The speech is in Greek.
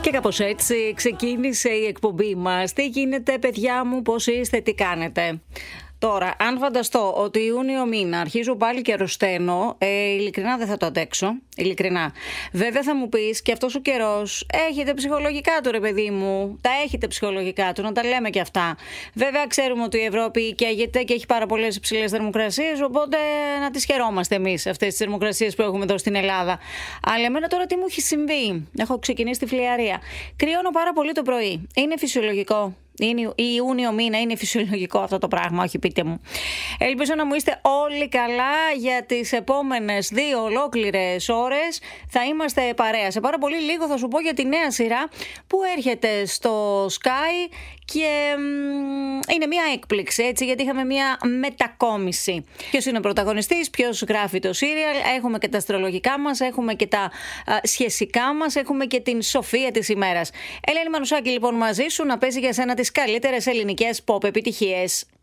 Και κάπως έτσι ξεκίνησε η εκπομπή μας. Τι γίνεται, παιδιά μου, πώς είστε, τι κάνετε? Τώρα, αν φανταστώ ότι Ιούνιο μήνα αρχίζω πάλι και αρρωσταίνω, ειλικρινά δεν θα το αντέξω. Ειλικρινά. Βέβαια θα μου πεις, και αυτός ο καιρός έχετε ψυχολογικά του, ρε παιδί μου. Τα έχετε ψυχολογικά του, να τα λέμε και αυτά. Βέβαια ξέρουμε ότι η Ευρώπη καίγεται και έχει πάρα πολλές υψηλές θερμοκρασίες, οπότε να τις χαιρόμαστε εμείς αυτές τις θερμοκρασίες που έχουμε εδώ στην Ελλάδα. Αλλά εμένα τώρα τι μου έχει συμβεί? Έχω ξεκινήσει τη φλιαρία. Κρυώνω πάρα πολύ το πρωί. Είναι φυσιολογικό? Ιούνιο μήνα είναι φυσιολογικό αυτό το πράγμα? Όχι, πείτε μου. Ελπίζω να μου είστε όλοι καλά για τις επόμενες 2 ολόκληρες ώρες. Θα είμαστε παρέα. Σε πάρα πολύ λίγο θα σου πω για τη νέα σειρά που έρχεται στο Sky και είναι μια έκπληξη, έτσι, γιατί είχαμε μια μετακόμιση. Ποιος είναι ο πρωταγωνιστής, ποιος γράφει το σύριαλ? Έχουμε και τα αστρολογικά μας, έχουμε και τα σχεσικά μας, έχουμε και την σοφία της ημέρας. Ελένη Μανουσάκη λοιπόν μαζί σου να παίζει για σένα τις καλύτερες ελληνικές pop επιτυχίες.